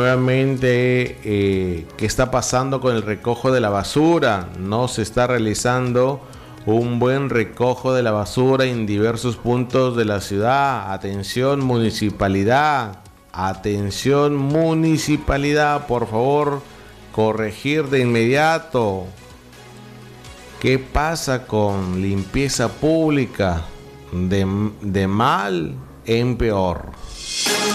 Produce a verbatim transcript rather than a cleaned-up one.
Nuevamente, eh, ¿qué está pasando con el recojo de la basura? No se está realizando un buen recojo de la basura en diversos puntos de la ciudad. Atención municipalidad, atención municipalidad, por favor, corregir de inmediato. ¿Qué pasa con limpieza pública? De, de mal en peor.